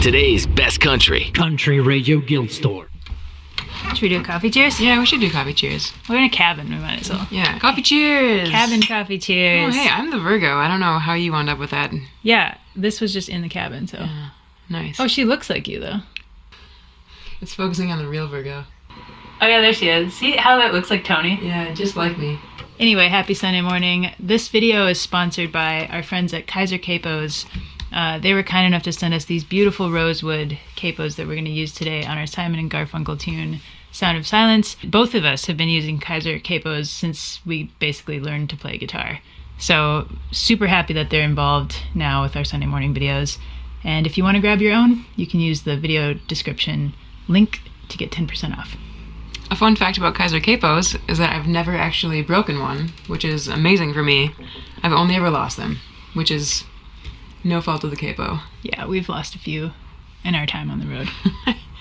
Today's best country. Country Radio Guild Store. Should we do a coffee cheers? Yeah, we should do coffee cheers. We're in a cabin, we might as well. Yeah, coffee cheers! Cabin coffee Oh, cheers. hey, I'm the Virgo. I don't know how you wound up with that. Yeah, this was just in the cabin, so. Yeah, nice. Oh, she looks like you, though. It's focusing on the real Virgo. Oh, yeah, there she is. See how that looks like Tony? Yeah, just like me. Anyway, happy Sunday morning. This video is sponsored by our friends at Kaiser Capos. They were kind enough to send us these beautiful rosewood capos that we're going to use today on our Simon and Garfunkel tune, Sound of Silence. Both of us have been using Kaiser capos since we basically learned to play guitar. So super happy that they're involved now with our Sunday morning videos. And if you want to grab your own, you can use the video description link to get 10% off. A fun fact about Kaiser Capos is that I've never actually broken one, which is amazing for me. I've only ever lost them, which is no fault of the capo. Yeah, we've lost a few in our time on the road.